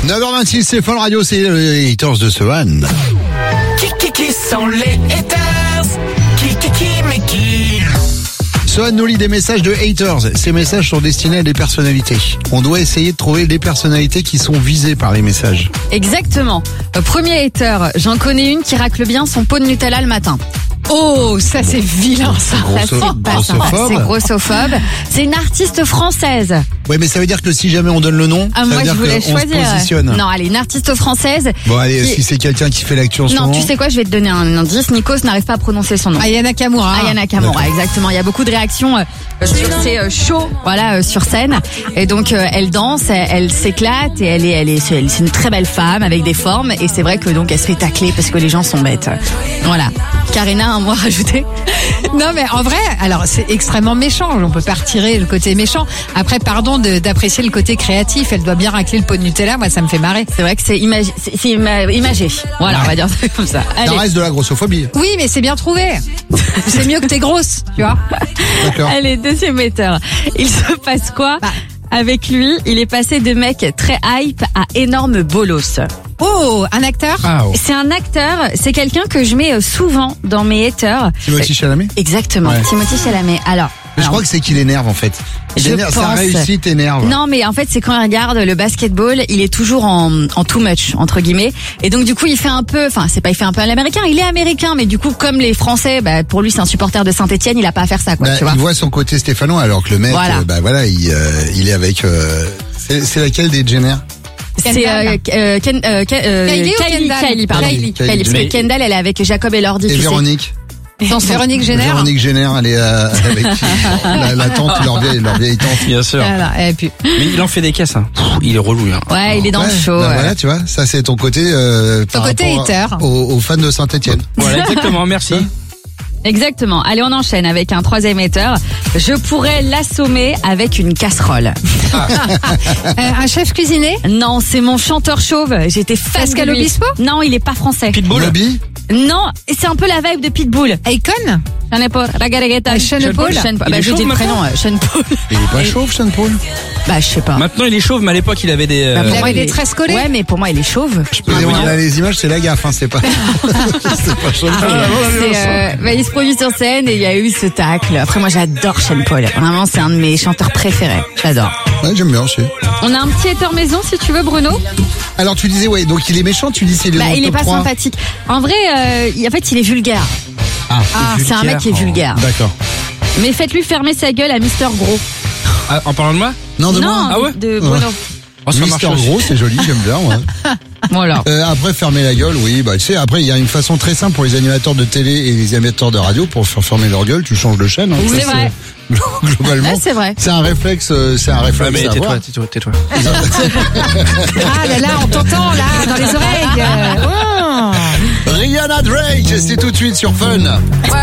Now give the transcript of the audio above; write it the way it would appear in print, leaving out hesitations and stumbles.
9h26, c'est Fun Radio, c'est les haters de Sevan. Qui sont les haters? Mais qui? Sevan nous lit des messages de haters. Ces messages sont destinés à des personnalités. On doit essayer de trouver les personnalités qui sont visées par les messages. Exactement. Premier hater, j'en connais une qui racle bien son pot de Nutella le matin. Oh, ça c'est vilain ça. Grossophobe. C'est grossophobe. C'est une artiste française. Ouais, mais ça veut dire que si jamais on donne le nom, ça moi veut dire je voulais qu'on se choisir. positionne. Non, allez, une artiste française. Bon, allez, si c'est quelqu'un qui fait l'actu en ce Non, moment. tu sais quoi, je vais te donner un indice. Nikos n'arrive pas à prononcer son nom. Aya Nakamura. Aya Nakamura, exactement. Il y a beaucoup de réactions sur ces shows, voilà, sur scène. Et donc elle danse, elle s'éclate et c'est une très belle femme avec des formes. Et c'est vrai que donc elle se fait tacler parce que les gens sont bêtes. Voilà. Karina, un mot à rajouter? Non mais en vrai, alors c'est extrêmement méchant. On peut pas retirer le côté méchant. Après, pardon d'apprécier le côté créatif. Elle doit bien racler le pot de Nutella. Moi, ça me fait marrer. C'est vrai que c'est imagé. Voilà, on va dire ça comme ça. Allez. Ça reste de la grossophobie. Oui, mais c'est bien trouvé. C'est mieux que t'es grosse, tu vois. D'accord. Allez, deuxième hater. Il se passe quoi avec lui? Il est passé de mec très hype à énorme bolos. Oh, un acteur. C'est un acteur, c'est quelqu'un que je mets souvent dans mes haters. Timothée Chalamet. Exactement, Ouais. Timothée Chalamet. Alors, Mais je crois que c'est qu'il énerve en fait. Je Sa pense. réussite énerve. Non, mais en fait, c'est quand il regarde le basketball, il est toujours en too much, entre guillemets. Et donc, du coup, il fait un peu, enfin, c'est pas il fait un peu à l'américain, il est américain, mais du coup, comme les Français, pour lui, c'est un supporter de Saint-Etienne, il a pas à faire ça, quoi, tu vois. Il voit son côté stéphanois alors que le mec, Voilà. il est avec. C'est laquelle des Jenner? C'est Kylie ou Kendall? Kylie, pardon. Kylie. Kylie, parce que Kendall, elle est avec Jacob Elordi, Et tu sais. Véronique. Véronique Jenner. Véronique Jenner, elle est avec la tante, leur vieille tante. Bien sûr. Voilà. Et puis, Mais il en fait des caisses, hein. Il est relou, hein. Ouais, il est dans le show. Ben ouais. voilà, tu vois, ça c'est ton côté. Ton par côté rapport hater. aux fans de Saint-Etienne. Voilà, exactement, merci. Exactement. Allez, on enchaîne avec un troisième hater. Je pourrais l'assommer avec une casserole. un chef cuisinier. Non, c'est mon chanteur chauve. J'étais fan Pascal de lui. Obispo. Non, il est pas français. Pitbull. Lobby. Non, c'est un peu la vibe de Pitbull. Akon. J'en ai pas. Sean Paul. Il est Je chauve dis le maintenant prénom, Sean Paul. Il est pas chauve, Sean Paul. Je sais pas. Maintenant, il est chauve, mais à l'époque, il avait des. Pour Il moi, avait des tresses collées. Ouais, mais pour moi, il est chauve. Il a les images, c'est la gaffe, hein, c'est pas. C'est pas Sean Paul. Il se produit sur scène et il y a eu ce tacle. Après, moi, j'adore Sean Paul. Vraiment, c'est un de mes chanteurs préférés. J'adore. Ouais, j'aime bien aussi. On a un petit hater maison, si tu veux, Bruno. Alors tu disais, ouais, donc il est méchant, tu dis c'est le Il est top pas 3. sympathique. En vrai, en fait, il est vulgaire. C'est un mec qui est vulgaire. D'accord. Mais faites-lui fermer sa gueule à Mister Gros. Ah, en parlant de moi? Non, de Non, moi. Ah ouais de Bruno. Oh, ça marche Mister aussi. Gros, c'est joli, j'aime bien, ouais. Voilà. Après, fermer la gueule, oui, tu sais, après, il y a une façon très simple pour les animateurs de télé et les animateurs de radio pour faire fermer leur gueule, tu changes de chaîne. Hein, C'est ça, vrai. Globalement. Ouais, c'est vrai. C'est un réflexe, Ouais, mais à avoir. tais-toi. Ah là, on t'entend là dans les oreilles. Rihanna Drake, c'est tout de suite sur Fun.